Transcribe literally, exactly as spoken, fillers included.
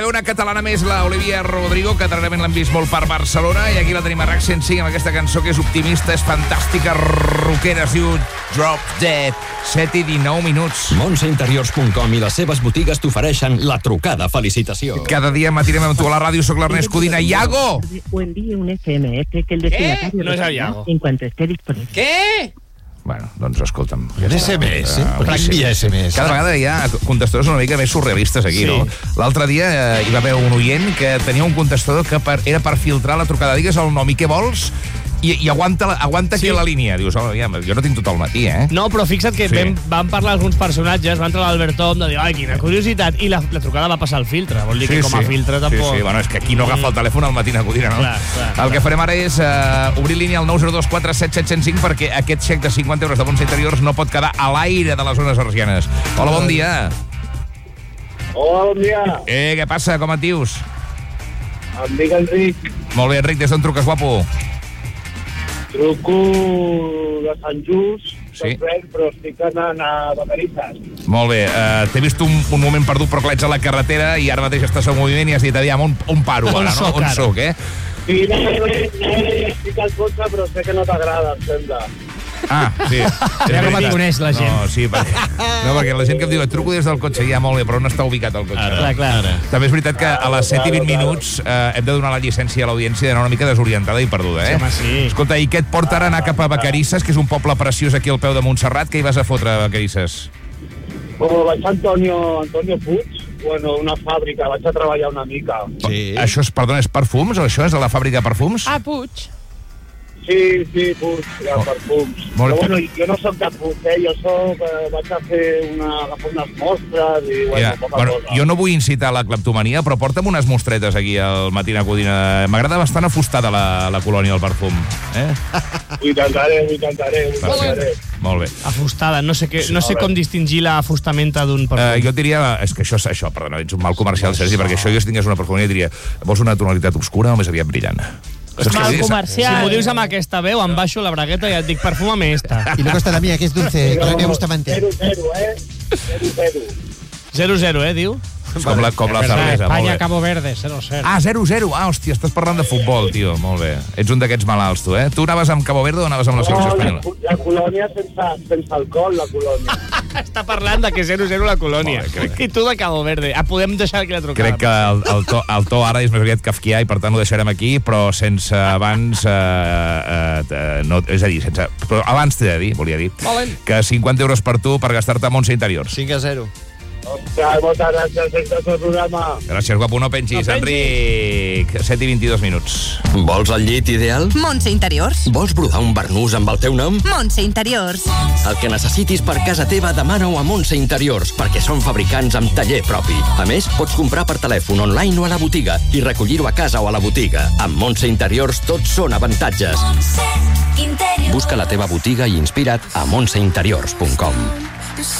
veu una catalana més, la Olivia Rodrigo, que darrerament l'hem vist molt per Barcelona, i aquí la tenim a RAC cent cinc amb aquesta cançó que és optimista, és fantàstica, rockera, es diu Drop Dead. set i dinou minuts. Montse Interiors punt com i les seves botigues t'ofereixen la trucada felicitació. Cada dia matirem amb tu a la ràdio, soc l'Ernest Codina. Iago! O envíe un S M S que el destinatario No és el Iago. en cuanto esté disponible. Què? Bueno, doncs escolta'm. Un S M S? Uh, Per què envia S M S? Cada vegada hi ha contestadors una mica més surrealistes aquí, Sí. no? L'altre dia eh, hi va haver un oient que tenia un contestador que per, era per filtrar la trucada. Digues el nom i què vols i, i aguanta, aguanta sí. aquí a la línia. Dius, oh, ja, jo no tinc tot el matí, eh? No, però fixa't que Sí. sí. vam, van parlar alguns personatges, va entrar l'Albert Tom de dir, ai, quina curiositat, i la, la trucada va passar al filtre. Vol dir que com a filtre tampoc... Sí, sí, bueno, és que aquí no agafa el telèfon al matí a Codina, no? Clar, clar, el clar. que farem ara és uh, obrir línia al nou zero dos quatre set set zero cinc perquè aquest xec de cinquanta euros de Montse Interiors no pot quedar a l'aire de les zones arsianes. Hola, bon dia. Hola, bon dia. Eh, què passa? Com et dius? Em dic Enric. Molt bé, Enric, des d'on truques, guapo? Truco de Sant Just, Sí. sí. però estic anant a Vacarisses. Molt bé, uh, t'he vist un, un moment perdut però que l'ets a la carretera i ara mateix estàs en moviment i has dit, aviam, on, on paro On ara, no? soc On ara? soc, eh? Sí, no, no, no, estic al cotxe, però sé que no t'agrada, em sembla. Ah, sí. Ja com et coneix la gent. No, sí, perquè, no, perquè la gent que em diu, et truco des del cotxe, ja, molt bé, però on està ubicat el cotxe? Clar, clar. També és veritat que a les set i vint minuts eh, hem de donar la llicència a l'audiència d'anar una mica desorientada i perduda, eh? Sí, home, sí. Escolta, i què et porta ara anar cap a Vacarisses, que és un poble preciós aquí al peu de Montserrat? Què hi vas a fotre a Vacarisses? Com vaig a Antonio, Antonio Puig, bueno, una fàbrica, vaig a treballar una mica. Sí. Això és, perdona, és perfums? Això és de la fàbrica de perfums? A Puig. Sí, sí, Puig, de Oh. perfums. Molt Però bé. bueno, jo no soc de Puig, eh? Jo soc, eh, vaig a fer una, agafar unes mostres i, bueno, Ja, poca bueno, cosa. jo no vull incitar la cleptomania, però porta'm unes mostretes aquí al Matina Codina. M'agrada bastant afustada la, la colònia del perfum. Eh? Ho intentaré, ho intentaré, ho intentaré. Molt bé. Afustada, no sé, què, no sé com distingir la afustamenta d'un perfum. Uh, jo et diria, és que això és això, perdona, ets un mal comercial, Sergi, perquè això jo si tingués una perfumeria diria, vols una tonalitat obscura o més aviat brillant? Saps què Mal vull dir? Si comercial. m'ho dius amb aquesta veu, em baixo la bragueta i et dic, perfuma-me esta. Y luego está la mía, que es dulce, que a mí me gusta mantener. Zero, zero, eh? Zero, zero. zero zero, eh, diu? Com la, com la cervesa, molt Espanya, bé. Cabo Verde, zero cero. Ah, zero zero. Ah, hòstia, estàs parlant de futbol, tio. Molt bé. Ets un d'aquests malalts, tu, eh? Tu anaves amb Cabo Verde o anaves amb la selecció No, la, espanyola? la colònia sense, sense alcohol, la colònia. Està parlant de que zero zero la colònia. Molt bé, crec I tu de Cabo Verde. Ah, podem deixar aquí la trucada. Crec que el, el, to, el to ara és més aviat kafkià i per tant ho deixarem aquí, però sense abans... Eh, eh, no, és a dir, sense... Però abans t'he de dir, volia dir, que cinquanta euros per tu per gastar-te a Montse Interiors. cinc a zero. Ostres, moltes gràcies, des del programa. Gràcies, guapo, no pensis, No pensis. Enric. set i vint-i-dos minuts. Vols el llit ideal? Montse Interiors. Vols brodar un barnús amb el teu nom? Montse Interiors. El que necessitis per casa teva, demana-ho a Montse Interiors, perquè són fabricants amb taller propi. A més, pots comprar per telèfon, online o a la botiga i recollir-ho a casa o a la botiga. Amb Montse Interiors tots són avantatges. Busca la teva botiga i inspira't a montse interiors punt com.